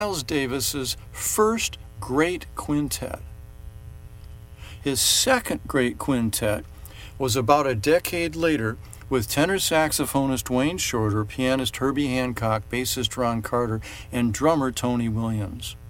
Miles Davis's first great quintet. His second great quintet was about a decade later with tenor saxophonist Wayne Shorter, pianist Herbie Hancock, bassist Ron Carter, and drummer Tony Williams.